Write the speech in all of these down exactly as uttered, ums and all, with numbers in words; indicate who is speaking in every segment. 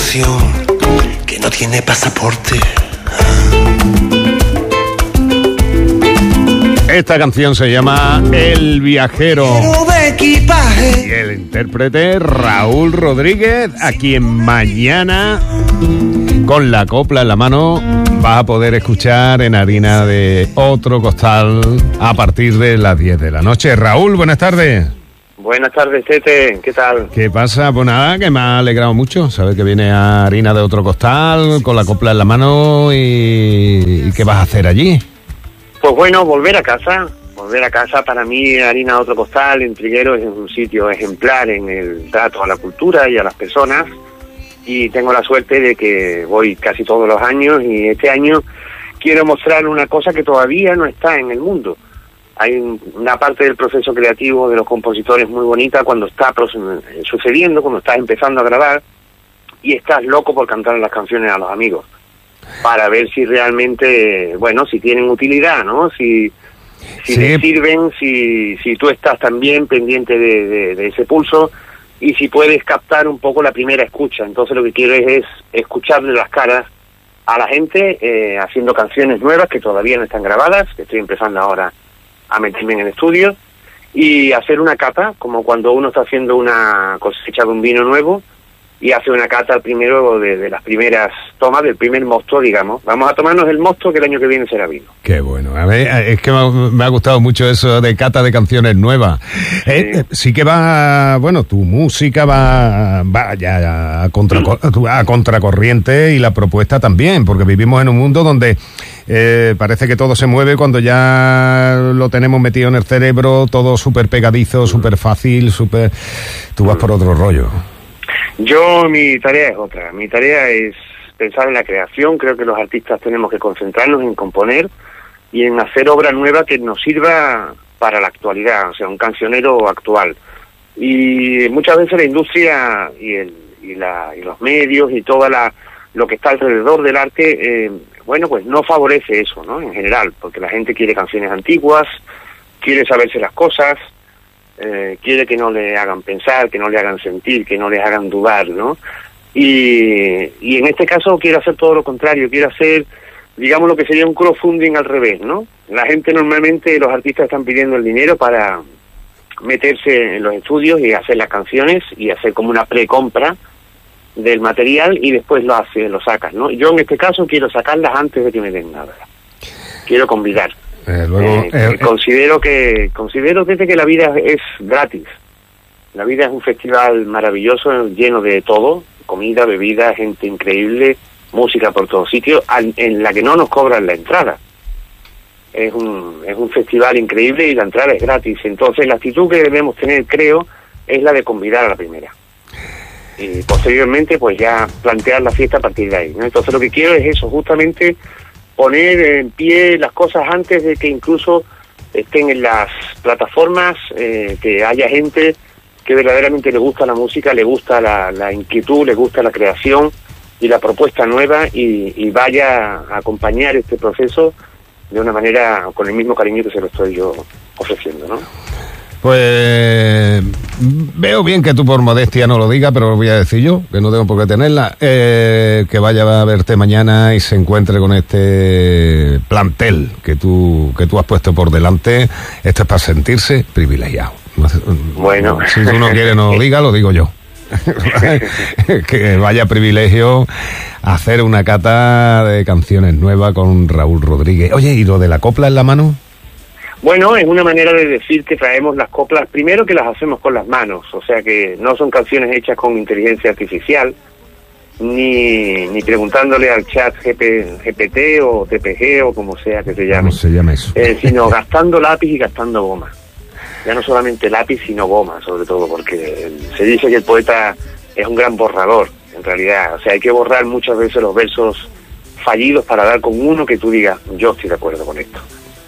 Speaker 1: canción que no tiene pasaporte.
Speaker 2: Esta canción se llama El Viajero y el intérprete Raúl Rodríguez, a quien mañana con la copla en la mano vas a poder escuchar en Harina de Otro Costal a partir de las diez de la noche. Raúl, buenas tardes.
Speaker 3: Buenas tardes, Tete, ¿qué tal?
Speaker 2: ¿Qué pasa? Pues nada, que me ha alegrado mucho saber que viene a Harina de Otro Costal con la copla en la mano y, y ¿qué vas a hacer allí?
Speaker 3: Pues bueno, volver a casa, volver a casa para mí, Harina de Otro Costal, en Triguero, es un sitio ejemplar en el trato a la cultura y a las personas, y tengo la suerte de que voy casi todos los años, y este año quiero mostrar una cosa que todavía no está en el mundo. Hay una parte del proceso creativo de los compositores muy bonita cuando está sucediendo, cuando estás empezando a grabar y estás loco por cantar las canciones a los amigos, para ver si realmente, bueno, si tienen utilidad, ¿no? Si, si sí. les sirven, si, si tú estás también pendiente de, de, de ese pulso y si puedes captar un poco la primera escucha. Entonces lo que quiero es, es escucharle las caras a la gente eh, haciendo canciones nuevas que todavía no están grabadas, que estoy empezando ahora a meterme en el estudio, y hacer una cata, como cuando uno está haciendo una cosecha de un vino nuevo, y hace una cata primero de, de las primeras tomas, del primer mosto, digamos. Vamos a tomarnos el mosto que el año que viene será vino.
Speaker 2: Qué bueno. A ver, es que me ha, me ha gustado mucho eso de cata de canciones nuevas. Sí, eh, sí que va, bueno, tu música va, va ya a, contra, a contracorriente, y la propuesta también, porque vivimos en un mundo donde eh, parece que todo se mueve cuando ya lo tenemos metido en el cerebro, todo súper pegadizo, súper fácil, súper... Tú vas por otro rollo.
Speaker 3: Yo, mi tarea es otra. Mi tarea es pensar en la creación. Creo que los artistas tenemos que concentrarnos en componer y en hacer obra nueva que nos sirva para la actualidad, o sea, un cancionero actual. Y muchas veces la industria y, el, y, la, y los medios y toda la lo que está alrededor del arte, eh, bueno, pues no favorece eso, ¿no? En general, porque la gente quiere canciones antiguas, quiere saberse las cosas, Eh, quiere que no le hagan pensar, que no le hagan sentir, que no les hagan dudar, ¿no? Y, y en este caso quiero hacer todo lo contrario, quiero hacer, digamos, lo que sería un crowdfunding al revés, ¿no? La gente normalmente, los artistas están pidiendo el dinero para meterse en los estudios y hacer las canciones y hacer como una precompra del material y después lo hace, lo sacas, ¿no? Yo en este caso quiero sacarlas antes de que me den nada. Quiero convidar.
Speaker 2: Eh, luego,
Speaker 3: eh, eh, considero que considero desde que la vida es gratis. La vida es un festival maravilloso, lleno de todo, comida, bebida, gente increíble, música por todos sitios, al, en la que no nos cobran la entrada. Es un es un festival increíble y la entrada es gratis. Entonces la actitud que debemos tener, creo, es la de convidar a la primera. Y posteriormente pues ya plantear la fiesta a partir de ahí, ¿no? Entonces lo que quiero es eso, justamente poner en pie las cosas antes de que incluso estén en las plataformas, eh, que haya gente que verdaderamente le gusta la música, le gusta la, la inquietud, le gusta la creación y la propuesta nueva y, y vaya a acompañar este proceso de una manera con el mismo cariño que se lo estoy yo ofreciendo, ¿no?
Speaker 2: Pues veo bien que tú por modestia no lo digas, pero lo voy a decir yo, que no tengo por qué tenerla, eh, que vaya a verte mañana y se encuentre con este plantel que tú que tú has puesto por delante. Esto es para sentirse privilegiado.
Speaker 3: Bueno,
Speaker 2: si tú no quieres no lo digas, lo digo yo. Que vaya privilegio hacer una cata de canciones nuevas con Raúl Rodríguez. Oye, ¿y lo de la copla en la mano?
Speaker 3: Bueno, es una manera de decir que traemos las coplas, primero que las hacemos con las manos, o sea que no son canciones hechas con inteligencia artificial, ni ni preguntándole al chat G P T o T P G o como sea que se llame.
Speaker 2: ¿Cómo se llama eso?
Speaker 3: Eh, sino gastando lápiz y gastando goma. Ya no solamente lápiz, sino goma, sobre todo, porque se dice que el poeta es un gran borrador, en realidad. O sea, hay que borrar muchas veces los versos fallidos para dar con uno que tú digas, yo estoy de acuerdo con esto.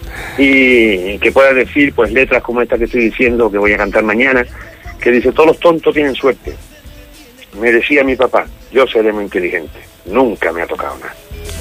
Speaker 3: Y que puedas decir pues letras como esta que estoy diciendo, que voy a cantar mañana, que dice: todos los tontos tienen suerte, me decía mi papá, yo seré muy inteligente, nunca me ha tocado nada.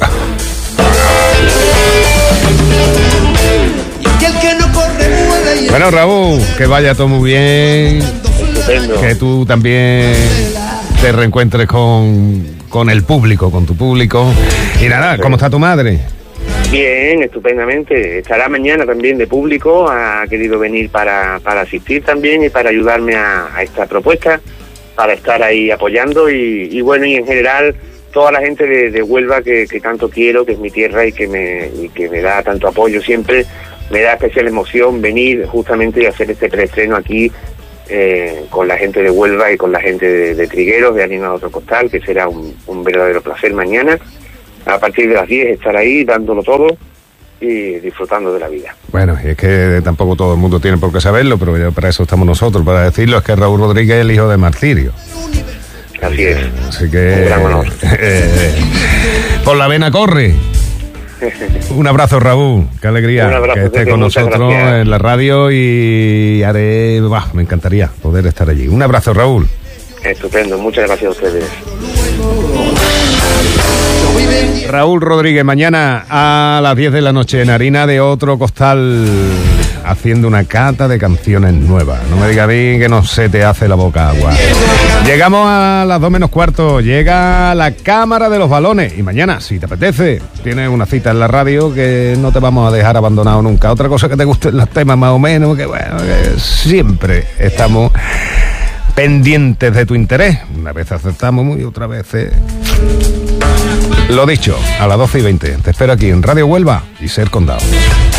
Speaker 2: Bueno, Raúl, que vaya todo muy bien.
Speaker 3: Estupendo.
Speaker 2: Que tú también te reencuentres con con el público, con tu público. Y nada, ¿cómo está tu madre?
Speaker 3: Bien, estupendamente. Estará mañana también de público, ha querido venir para, para asistir también y para ayudarme a, a esta propuesta, para estar ahí apoyando y, y bueno, y en general toda la gente de, de Huelva que, que tanto quiero, que es mi tierra y que me y que me da tanto apoyo siempre, me da especial emoción venir justamente y hacer este preestreno aquí eh, con la gente de Huelva y con la gente de, de Trigueros, de Harina de Otro Costal, que será un, un verdadero placer mañana. A partir de las diez estar ahí dándolo todo y disfrutando de la vida.
Speaker 2: Bueno, y es que tampoco todo el mundo tiene por qué saberlo, pero ya para eso estamos nosotros, para decirlo. Es que Raúl Rodríguez es el hijo de Martirio.
Speaker 3: Así es.
Speaker 2: Así que...
Speaker 3: Un gran honor.
Speaker 2: Eh, por la vena corre. Un abrazo, Raúl. Qué alegría que estés con nosotros en la radio y haré... Bah, me encantaría poder estar allí. Un abrazo, Raúl.
Speaker 3: Estupendo. Muchas gracias a ustedes.
Speaker 2: Raúl Rodríguez, mañana a las diez de la noche en Harina de Otro Costal, haciendo una cata de canciones nuevas. No me digas a mí que no se te hace la boca agua. Llegamos a las dos menos cuarto, llega la Cámara de los Balones. Y mañana, si te apetece, tienes una cita en la radio que no te vamos a dejar abandonado nunca. Otra cosa que te gusten los temas más o menos, que bueno, que siempre estamos pendientes de tu interés. Una vez aceptamos y otra vez... Eh... Lo dicho, a las doce y veinte. Te espero aquí en Radio Huelva y Ser Condado.